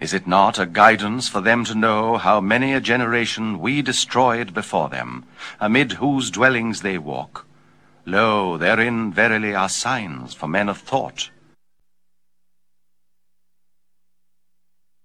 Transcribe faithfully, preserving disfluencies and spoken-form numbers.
Is it not a guidance for them to know how many a generation we destroyed before them, amid whose dwellings they walk? Lo, therein verily are signs for men of thought.